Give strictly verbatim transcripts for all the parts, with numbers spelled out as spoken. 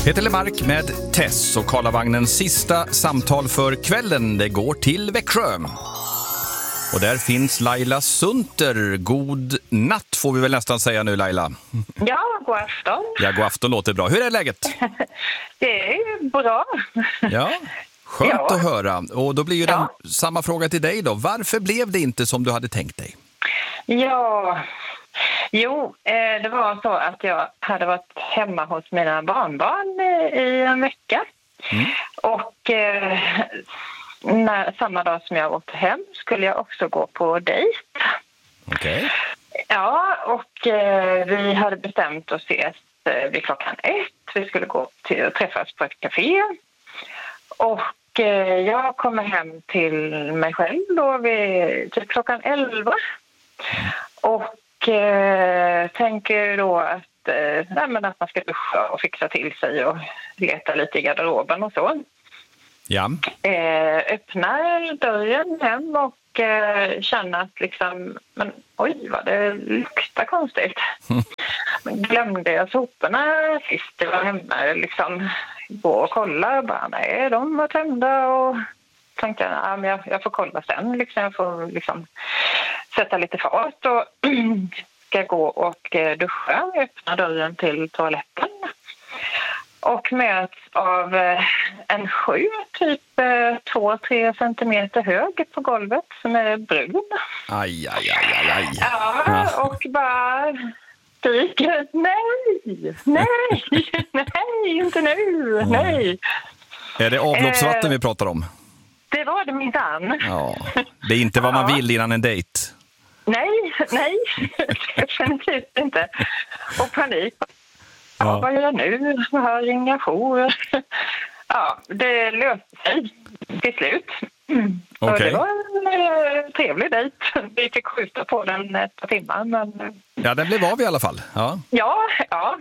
Peter Lemark med Tess och Karlavagnens sista samtal för kvällen. Det går till Växjö. Och där finns Laila Sunter. God natt får vi väl nästan säga nu, Laila. Ja, god afton. Ja, god afton låter bra. Hur är läget? Det är bra. Ja, skönt Ja. att höra. Och då blir ju Ja. den samma fråga till dig då. Varför blev det inte som du hade tänkt dig? Ja, jo, eh, det var så att jag hade varit hemma hos mina barnbarn eh, i en vecka. Mm. Och eh, när, samma dag som jag åkte hem skulle jag också gå på dejt. Okej. Ja, och eh, vi hade bestämt oss ses eh, vid klockan ett. Vi skulle gå till och träffas på ett café. Och eh, jag kommer hem till mig själv då vid typ klockan elva. Och eh, tänker då att, eh, nej, men att man ska duscha och fixa till sig och leta lite i garderoben och så. Ja. Eh, öppnar dörren hem och eh, känner att liksom, men oj vad det luktar konstigt. Men glömde jag soporna sist jag var hemma, liksom gå och kolla, bara nej de var tömda och tänkte jag, ja, men jag, jag får kolla sen, liksom, jag får liksom sätta lite fart och ska gå och duscha, öppna dörren till toaletten. Och möts av en sju, typ två, tre centimeter hög på golvet som är brun. Aj, aj, aj, aj, aj. Ja, och bara skriker, nej, nej, nej, inte nu, nej. Är det avloppsvatten Eh. vi pratar om? Det var det minsann. Ja. Det är inte vad man Ja. vill innan en dejt. Nej, nej, definitivt inte. Och panik. Ja, Ja. vad gör jag nu? Jag har ringa jour. Ja, det löste sig till slut. Mm. Så Okej. det var en eh, trevlig dejt. Vi fick skjuta på den ett par timmar, men eh, Ja, den blev av i alla fall. Ja. ja, ja.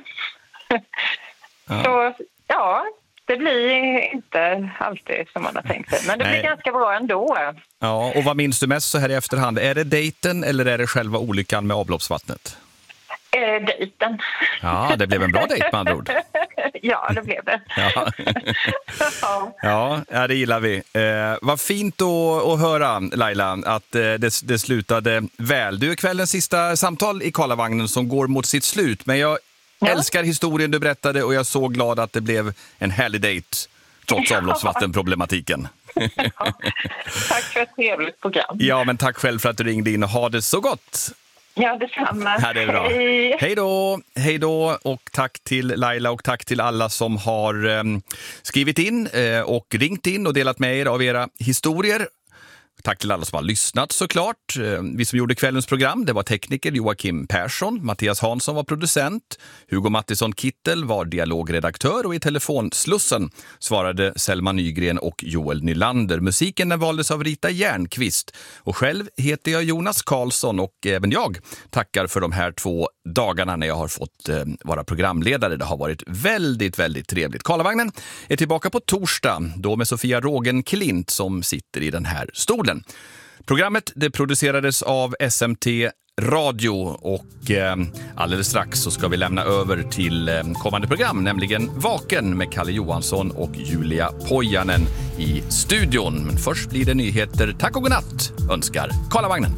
Ja. Så ja, det blir inte alltid som man har tänkt sig. Men det Nej. blir ganska bra ändå. Ja, och vad minns du mest så här i efterhand? Är det dejten eller är det själva olyckan med avloppsvattnet? Eh, dejten. Ja, det blev en bra dejt med andra ord. Ja, det blev det. Ja, Ja. ja, ja det gillar vi. Eh, vad fint att, att höra, Laila, att eh, det, det slutade väl. Du är kvällens sista samtal i Karlavagnen som går mot sitt slut. Men jag Ja. älskar historien du berättade och jag är så glad att det blev en härlig dejt trots avloppsvattenproblematiken. Ja. Tack för ett trevligt program. Ja, men tack själv för att du ringde in och ha det så gott. Ja, detsamma. Ja, det är bra. Hej. Hej då, hej då och tack till Laila och tack till alla som har eh, skrivit in eh, och ringt in och delat med er av era historier. Tack till alla som har lyssnat såklart. Eh, Vi som gjorde kvällens program, det var tekniker Joakim Persson, Mattias Hansson var producent, Hugo Mattisson Kittel var dialogredaktör och i telefonslussen svarade Selma Nygren och Joel Nylander. Musiken den valdes av Rita Järnqvist och själv heter jag Jonas Karlsson och även jag tackar för de här två dagarna när jag har fått eh, vara programledare. Det har varit väldigt, väldigt trevligt. Karlavagnen är tillbaka på torsdag, då med Sofia Rågen-Klint som sitter i den här stolen. Programmet det producerades av S M T Radio och eh, alldeles strax så ska vi lämna över till eh, kommande program, nämligen Vaken med Kalle Johansson och Julia Pojanen i studion. Men först blir det nyheter. Tack och godnatt önskar Karlavagnen.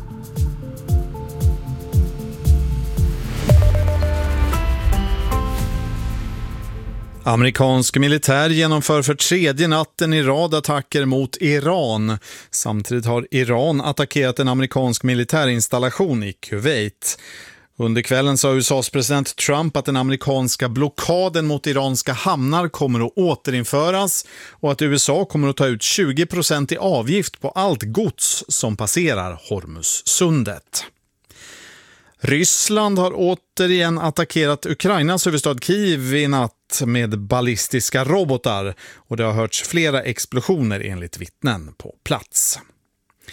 Amerikansk militär genomför för tredje natten i rad attacker mot Iran. Samtidigt har Iran attackerat en amerikansk militärinstallation i Kuwait. Under kvällen sa U S A:s president Trump att den amerikanska blockaden mot iranska hamnar kommer att återinföras och att U S A kommer att ta ut tjugo procent i avgift på allt gods som passerar Hormuzsundet. Ryssland har återigen attackerat Ukrainas huvudstad Kiev i natt med ballistiska robotar och det har hörts flera explosioner enligt vittnen på plats.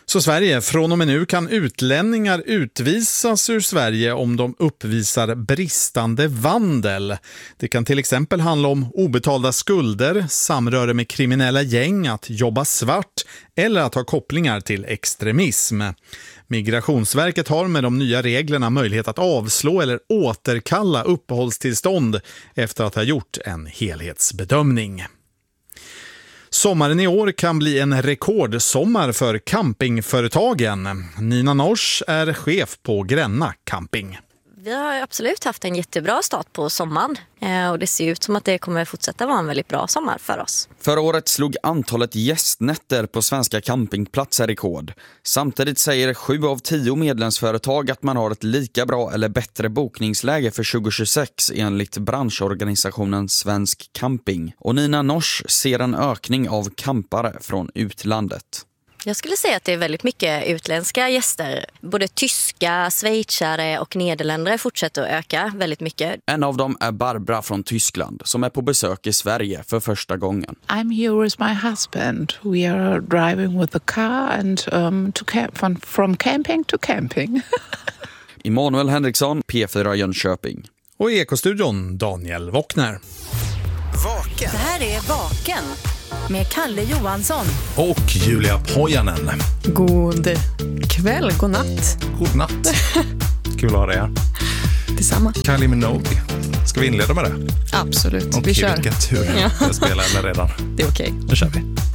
Så Sverige, från och med nu kan utlänningar utvisas ur Sverige om de uppvisar bristande vandel. Det kan till exempel handla om obetalda skulder, samröre med kriminella gäng, att jobba svart eller att ha kopplingar till extremism. Migrationsverket har med de nya reglerna möjlighet att avslå eller återkalla uppehållstillstånd efter att ha gjort en helhetsbedömning. Sommaren i år kan bli en rekordsommar för campingföretagen. Nina Nors är chef på Gränna Camping. Vi har absolut haft en jättebra start på sommaren och det ser ut som att det kommer fortsätta vara en väldigt bra sommar för oss. Förra året slog antalet gästnätter på svenska campingplatser rekord. Samtidigt säger sju av tio medlemsföretag att man har ett lika bra eller bättre bokningsläge för tjugo tjugosex enligt branschorganisationen Svensk Camping. Och Nina Nors ser en ökning av campare från utlandet. Jag skulle säga att det är väldigt mycket utländska gäster. Både tyska, schweizare och nederländare fortsätter att öka väldigt mycket. En av dem är Barbara från Tyskland som är på besök i Sverige för första gången. I'm here with my husband. We are driving with the car and um, to camp from, from camping to camping. Emanuel Henriksson, P fyra Jönköping. Och i Ekostudion, Daniel Wockner. Vaken. Det här är Vaken med Kalle Johansson och Julia Pojanen. God kväll, god natt. God natt. Kul att ha dig här. Detsamma. Kylie Minogue. Ska vi inleda med det? Absolut, okay, vi kör. Vilken tur. Ja. Jag spelar eller redan. Det är okej. Nu kör vi.